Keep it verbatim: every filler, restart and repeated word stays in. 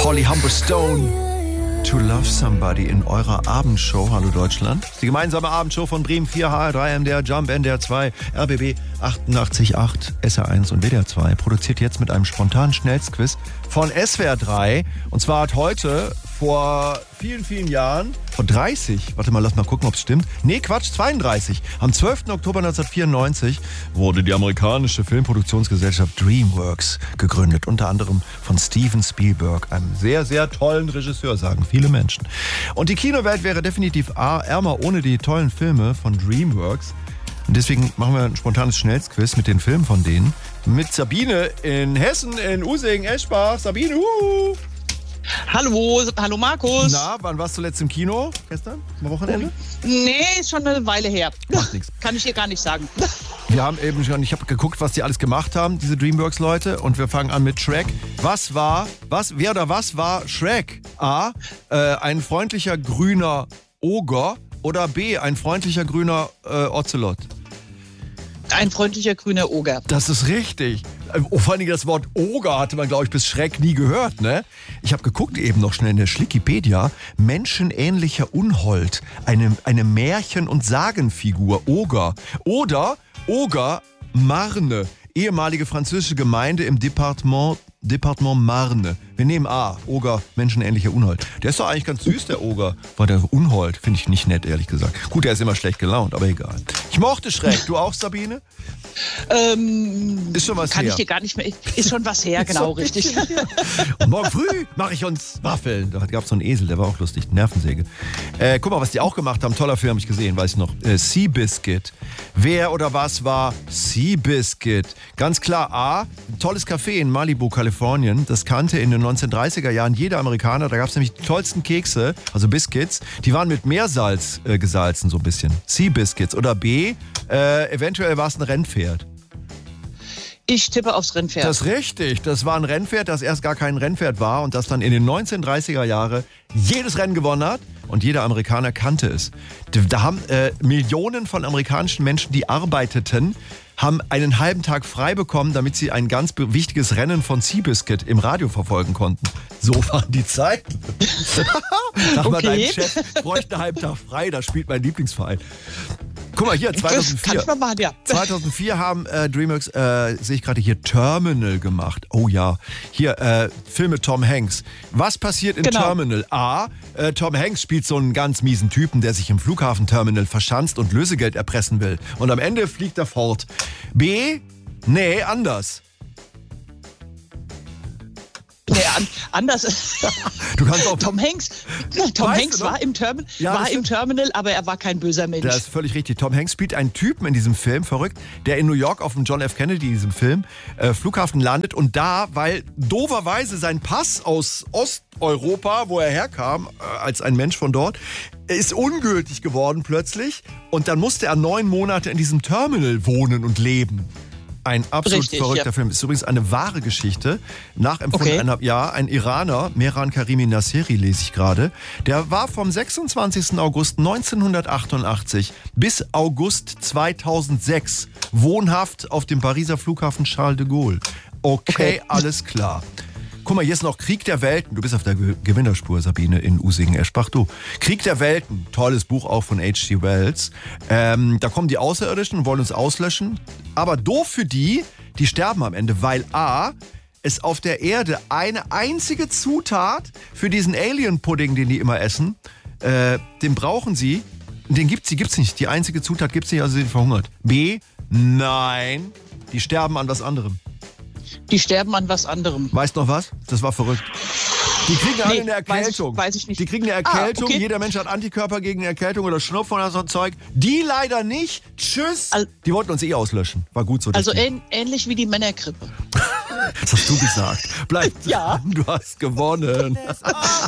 Holly Humberstone. To Love Somebody in eurer Abendshow. Hallo Deutschland. Die gemeinsame Abendshow von Bremen vier, H R drei, M D R, Jump, N D R zwei, R B B achtundachtzig Komma acht, S R eins und W D R zwei. Produziert jetzt mit einem spontanen Schnellsquiz von S W R drei. Und zwar hat heute vor vielen, vielen Jahren, vor dreißig, warte mal, lass mal gucken, ob es stimmt. Nee, Quatsch, zweiunddreißig. Am zwölften Oktober neunzehnhundertvierundneunzig wurde die amerikanische Filmproduktionsgesellschaft DreamWorks gegründet. Unter anderem von Steven Spielberg, einem sehr, sehr tollen Regisseur, sagen viele Menschen. Und die Kinowelt wäre definitiv ärmer ohne die tollen Filme von DreamWorks. Und deswegen machen wir ein spontanes Schnellsquiz mit den Filmen von denen. Mit Sabine in Hessen, in Usingen, Eschbach. Sabine, uh. Hallo, hallo Markus. Na, wann warst du zuletzt im Kino? Gestern? Am Wochenende? Nee, ist schon eine Weile her. Macht nichts. Kann ich dir gar nicht sagen. Wir haben eben schon, ich habe geguckt, was die alles gemacht haben, diese DreamWorks-Leute. Und wir fangen an mit Shrek. Was war, was, wer oder was war Shrek? A, äh, ein freundlicher grüner Oger oder B, ein freundlicher grüner äh, Ocelot? Ein freundlicher grüner Oger. Das ist richtig. Oh, vor allem das Wort Oger hatte man, glaube ich, bis Schreck nie gehört, ne? Ich habe geguckt eben noch schnell in der Schlickipedia. Menschenähnlicher Unhold. Eine, eine Märchen- und Sagenfigur. Oger. Oder Oger Marne. Ehemalige französische Gemeinde im Departement, Departement Marne. Wir nehmen A. Oger, menschenähnlicher Unhold. Der ist doch eigentlich ganz süß, der Oger. War der Unhold? Finde ich nicht nett, ehrlich gesagt. Gut, der ist immer schlecht gelaunt, aber egal. Ich mochte Schreck. Du auch, Sabine? Ähm, ist schon was kann her. ich dir gar nicht mehr. Ist schon was her, genau, richtig. Und morgen früh mache ich uns Waffeln. Da gab es so einen Esel, der war auch lustig. Nervensäge. Äh, guck mal, was die auch gemacht haben. Toller Film, habe ich gesehen, weiß ich noch. Äh, Seabiscuit. Wer oder was war Seabiscuit? Ganz klar A. Ein tolles Café in Malibu, Kalifornien. Das kannte in den neunzehnhundertdreißiger Jahren jeder Amerikaner. Da gab es nämlich die tollsten Kekse, also Biscuits. Die waren mit Meersalz äh, gesalzen, so ein bisschen. Seabiscuits. Oder B. Äh, eventuell war es ein Rennpferd. Ich tippe aufs Rennpferd. Das ist richtig. Das war ein Rennpferd, das erst gar kein Rennpferd war und das dann in den neunzehnhundertdreißiger Jahren jedes Rennen gewonnen hat und jeder Amerikaner kannte es. Da haben äh, Millionen von amerikanischen Menschen, die arbeiteten, haben einen halben Tag frei bekommen, damit sie ein ganz wichtiges Rennen von Seabiscuit im Radio verfolgen konnten. So waren die Zeiten. Sag mal, deinem Chef, ich bräuchte einen halben Tag frei, da spielt mein Lieblingsverein. Guck mal hier, zweitausendvier. Kann ich mal machen, ja. zweitausendvier haben äh, DreamWorks, äh, sehe ich gerade hier, Terminal gemacht. Oh ja, hier, äh, Filme Tom Hanks. Was passiert in Genau. Terminal? A, äh, Tom Hanks spielt so einen ganz miesen Typen, der sich im Flughafenterminal verschanzt und Lösegeld erpressen will. Und am Ende fliegt er fort. B, nee, anders. Nee, an, anders. Du kannst auch... Tom Hanks, Tom Weißt Hanks du noch? war, im, Termin, Ja, das war im stimmt. Terminal, aber er war kein böser Mensch. Das ist völlig richtig. Tom Hanks spielt einen Typen in diesem Film, verrückt, der in New York auf dem John F. Kennedy, in diesem Film, äh, Flughafen landet und da, weil doverweise sein Pass aus Osteuropa, wo er herkam, äh, als ein Mensch von dort, ist ungültig geworden plötzlich und dann musste er neun Monate in diesem Terminal wohnen und leben. Ein absolut Richtig, verrückter ja. Film. Ist übrigens eine wahre Geschichte. Nachempfunden Okay. einer, ja, ein Iraner, Mehran Karimi Nasseri lese ich gerade. Der war vom sechsundzwanzigsten August neunzehnhundertachtundachtzig bis August zweitausendsechs wohnhaft auf dem Pariser Flughafen Charles de Gaulle. Okay, Okay. alles klar. Guck mal, hier ist noch Krieg der Welten. Du bist auf der Ge- Gewinnerspur, Sabine, in Usingen-Eschbach. Du, Krieg der Welten, tolles Buch auch von H G Wells. Ähm, da kommen die Außerirdischen und wollen uns auslöschen. Aber doof für die, die sterben am Ende, weil A, es auf der Erde eine einzige Zutat für diesen Alien-Pudding, den die immer essen, äh, den brauchen sie. Den gibt's, die gibt's nicht. Die einzige Zutat gibt's nicht, also sind verhungert. B, nein, die sterben an was anderem. Die sterben an was anderem. Weißt noch was? Das war verrückt. Die kriegen alle Nee, eine weiß ich- Erkältung. weiß ich nicht. Die kriegen eine Erkältung. Ah, okay. Jeder Mensch hat Antikörper gegen eine Erkältung oder Schnupfen oder so ein Zeug. Die leider nicht. Tschüss. Al- die wollten uns eh auslöschen. War gut so. Also das ähn, ähnlich wie die Männergrippe. das hast du gesagt. Bleib Ja. dran. Du hast gewonnen.